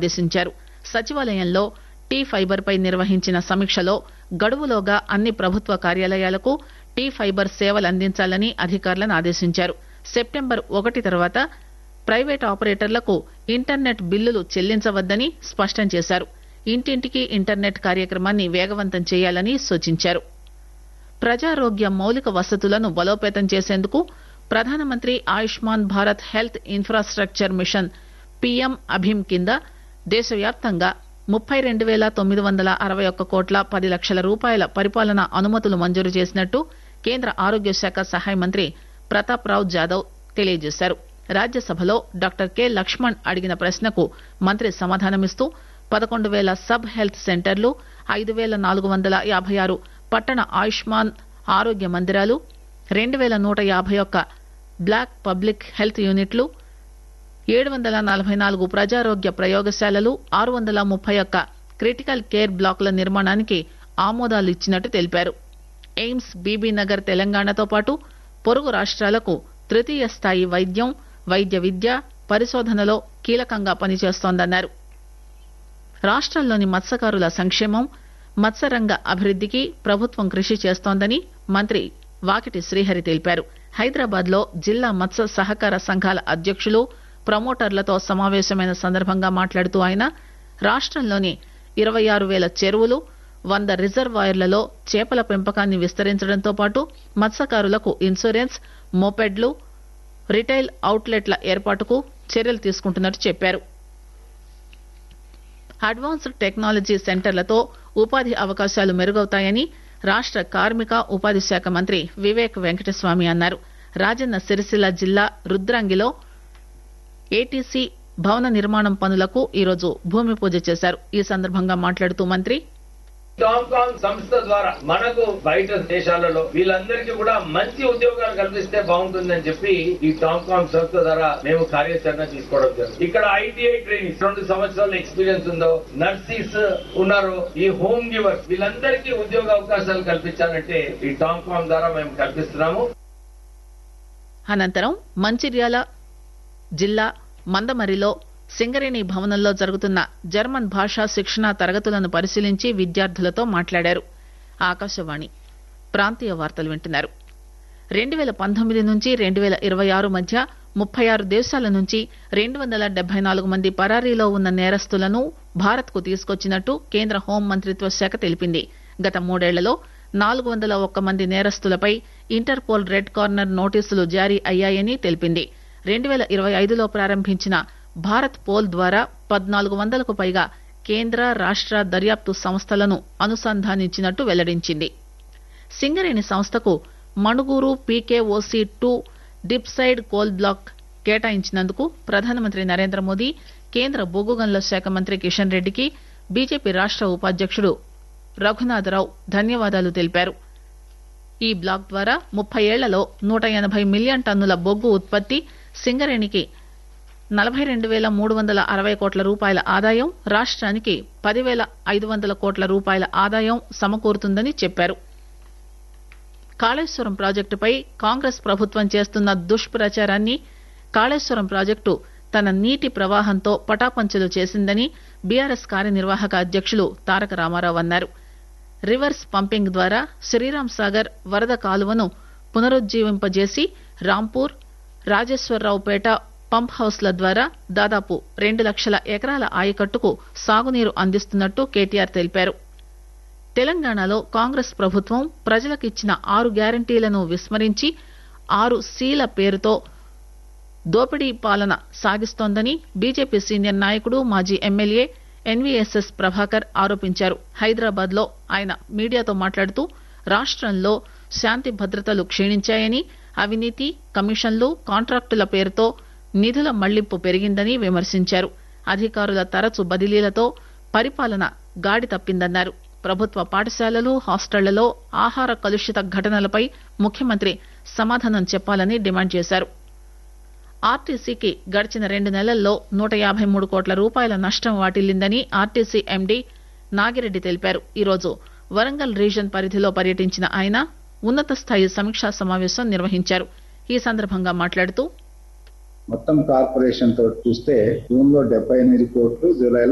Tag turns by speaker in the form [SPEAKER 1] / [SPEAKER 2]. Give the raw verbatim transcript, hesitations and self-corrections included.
[SPEAKER 1] ఆదేశించారు. సచివాలయంలో tea fibre పై నిర్వహించిన సమీక్షలో గడువులోగా అన్ని ప్రభుత్వ కార్యాలయాలకు టీ ఫైబర్ సేవలు అందించాలని అధికారులను ఆదేశించారు. సెప్టెంబర్ ఒకటి తర్వాత ప్రైవేట్ ఆపరేటర్లకు ఇంటర్నెట్ బిల్లులు చెల్లించవద్దని స్పష్టం చేశారు. ఇంటింటికి ఇంటర్నెట్ కార్యక్రమాన్ని వేగవంతం చేయాలని సూచించారు. ప్రజారోగ్య మౌలిక వసతులను బలోపేతం చేసేందుకు ప్రధానమంత్రి Ayushman Bharat health infrastructure machine PM అభిమ్ కింద దేశవ్యాప్తంగా ముప్పై రెండు పేల తొమ్మిది వందల అరవై ఒక్క కోట్ల పది లక్షల రూపాయల పరిపాలనా అనుమతులు మంజూరు చేసినట్టు కేంద్ర ఆరోగ్య శాఖ సహాయ మంత్రి ప్రతాప్ రావ్ జాదవ్ తెలియజేశారు. రాజ్యసభలో డాక్టర్ కె లక్ష్మణ్ అడిగిన ప్రశ్నకు మంత్రి సమాధానమిస్తూ పదకొండు పేల సబ్ హెల్త్ సెంటర్లు, ఐదు పేల నాలుగు వందల యాభై ఆరు పట్టణ ఆయుష్మాన్ ఆరోగ్య మందిరాలు, రెండు పేల నూట యాభై ఒక్క బ్లాక్ పబ్లిక్ హెల్త్ యూనిట్లు, ఏడు వందల నలభై నాలుగు ప్రజారోగ్య ప్రయోగశాలలు, ఆరు వందల ముప్పై ఒక్క క్రిటికల్ కేర్ బ్లాకుల నిర్మాణానికి ఆమోదాలు ఇచ్చినట్టు తెలిపారు. ఎయిమ్స్ బీబీనగర్ తెలంగాణతో పాటు పొరుగు రాష్ట్రాలకు తృతీయ స్థాయి వైద్యం, వైద్య విద్య, పరిశోధనలో కీలకంగా పనిచేస్తోందన్నారు. రాష్ట్రంలోని మత్స్యకారుల సంక్షేమం, మత్స్యరంగ అభివృద్దికి ప్రభుత్వం కృషి చేస్తోందని మంత్రి వాకిటి శ్రీహరి తెలిపారు. హైదరాబాద్ లో జిల్లా మత్స్య సహకార సంఘాల అధ్యక్షులు, ప్రమోటర్లతో సమావేశమైన సందర్భంగా మాట్లాడుతూ ఆయన రాష్ట్రంలోని ఇరవై ఆరు వేల చెరువులు, వంద రిజర్వాయర్లలో చేపల పెంపకాన్ని విస్తరించడంతో పాటు మత్స్యకారులకు ఇన్సూరెన్స్, మోపెడ్లు, రిటైల్ అవుట్లెట్ల ఏర్పాటుకు చర్యలు తీసుకుంటున్నట్టు చెప్పారు. అడ్వాన్స్డ్ టెక్నాలజీ సెంటర్లతో ఉపాధి అవకాశాలు మెరుగవుతాయని రాష్ట కార్మిక ఉపాధి శాఖ మంత్రి వివేక్ వెంకటస్వామి అన్నారు. రాజన్న సిరిసిల్ల జిల్లా రుద్రంగిలో ఏటీసీ భవన నిర్మాణం పనులకు ఈరోజు భూమి పూజ చేశారు. ఈ సందర్భంగా మాట్లాడుతూ మంత్రి
[SPEAKER 2] టాంకాంగ్ సంస్థ ద్వారా మనకు బయట దేశాలలో వీళ్ళందరికీ కూడా మంచి ఉద్యోగాలు కల్పిస్తే బాగుంటుందని చెప్పి ఈ టాంకాంగ్ సంస్థ ద్వారా మేము కార్యాచరణ తీసుకోవడం జరిగింది. ఇక్కడ ఐటీఐ ట్రైనింగ్ రెండు సంవత్సరాల ఎక్స్పీరియన్స్ ఉందో, నర్సీస్ ఉన్నారు, ఈ హోమ్ గివర్స్ వీళ్ళందరికీ ఉద్యోగ అవకాశాలు కల్పించాలంటే ఈ టాంకాంగ్ ద్వారా మేము కల్పిస్తున్నాము.
[SPEAKER 1] అనంతరం మంచిర్యాల జిల్లా మందమరిలో సింగరేణి భవనంలో జరుగుతున్న జర్మన్ భాషా శిక్షణా తరగతులను పరిశీలించి విద్యార్థులతో మాట్లాడారు. ఆకాశవాణి ప్రాంతీయ వార్తలు వింటున్నారు. రెండు పేల పంతొమ్మిది నుంచి రెండు పేల ఇరవై ఆరు మధ్య ముప్పై ఆరు దేశాల నుంచి రెండు వందల డెబ్బై నాలుగు మంది పరారీలో ఉన్న నేరస్తులను భారత్ కు తీసుకొచ్చినట్టు కేంద్ర హోం మంత్రిత్వ శాఖ తెలిపింది. గత మూడేళ్లలో నాలుగు వందల ఒక్క మంది నేరస్తులపై ఇంటర్పోల్ రెడ్ కార్నర్ నోటీసులు జారీ అయ్యాయని తెలిపింది. రెండు పేల ఇరవై ఐదులో ప్రారంభించిన భారత్ పోల్ ద్వారా పద్నాలుగు వందలకు పైగా కేంద్ర రాష్ట దర్యాప్తు సంస్థలను అనుసంధానించినట్టు వెల్లడించింది. సింగరేణి సంస్థకు Manuguru PKOC two dip side coal block కేటాయించినందుకు ప్రధానమంత్రి నరేంద్ర మోదీ, కేంద్ర బొగ్గు గనుల శాఖ మంత్రి కిషన్ రెడ్డికి బీజేపీ రాష్ట ఉపాధ్యక్షుడు రఘునాథరావు ధన్యవాదాలు తెలిపారు. ఈ బ్లాక్ ద్వారా ముప్పై ఏళ్లలో నూట ఎనభై మిలియన్ టన్నుల బొగ్గు ఉత్పత్తి, సింగరేణికి నలభై రెండు వేల మూడు వందల అరవై కోట్ల రూపాయల ఆదాయం, రాష్ట్రానికి పదివేల ఐదు వందల కోట్ల రూపాయల ఆదాయం సమకూరుతుందని చెప్పారు. కాళేశ్వరం ప్రాజెక్టుపై కాంగ్రెస్ ప్రభుత్వం చేస్తున్న దుష్ప్రచారాన్ని, కాళేశ్వరం ప్రాజెక్టు తన నీటి ప్రవాహంతో పటాపంచలు చేసిందని బీఆర్ఎస్ కార్యనిర్వాహక అధ్యక్షులు తారక రామారావు అన్నారు. రివర్స్ పంపింగ్ ద్వారా శ్రీరాం సాగర్ వరద కాలువను పునరుజ్జీవింపజేసి రాంపూర్, రాజేశ్వరరావుపేట పంప్ హౌస్ల ద్వారా దాదాపు రెండు లక్షల ఎకరాల ఆయకట్టుకు సాగునీరు అందిస్తున్నట్టు కేటీఆర్ తెలిపారు. తెలంగాణలో కాంగ్రెస్ ప్రభుత్వం ప్రజలకిచ్చిన ఆరు గ్యారంటీలను విస్మరించి ఆరు సీల పేరుతో దోపిడీ పాలన సాగిస్తోందని బీజేపీ సీనియర్ నాయకుడు, మాజీ ఎమ్మెల్యే ఎన్వీఎస్ఎస్ ప్రభాకర్ ఆరోపించారు. హైదరాబాద్ లో ఆయన మీడియాతో మాట్లాడుతూ రాష్ట్రంలో శాంతి భద్రతలు క్షీణించాయని, అవినీతి, కమిషన్లు, కాంట్రాక్టుల పేరుతో నిధుల మళ్లింపు పెరిగిందని విమర్శించారు. అధికారుల తరచు బదిలీలతో పరిపాలన గాడి తప్పిందన్నారు. ప్రభుత్వ పాఠశాలలు, హాస్టళ్లలో ఆహార కలుషిత ఘటనలపై ముఖ్యమంత్రి సమాధానం చెప్పాలని డిమాండ్ చేశారు. ఆర్టీసీకి గడిచిన రెండు నెలల్లో నూట యాభై మూడు కోట్ల రూపాయల నష్టం వాటిల్లిందని ఆర్టీసీ ఎండీ నాగిరెడ్డి తెలిపారు. ఈరోజు వరంగల్ రీజన్ పరిధిలో పర్యటించిన ఆయన ఉన్నత స్థాయి సమీక్షా సమావేశం నిర్వహించారు. ఈ సందర్భంగా మాట్లాడుతూ
[SPEAKER 3] మొత్తం కార్పొరేషన్ తో చూస్తే జూన్ లో డెబ్బై ఎనిమిది కోట్లు, జూలైలో